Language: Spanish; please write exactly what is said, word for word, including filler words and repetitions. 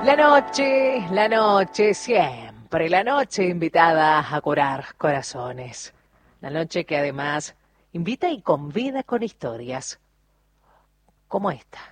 La noche, la noche, siempre la noche invitada a curar corazones. La noche que además invita y convida con historias como esta.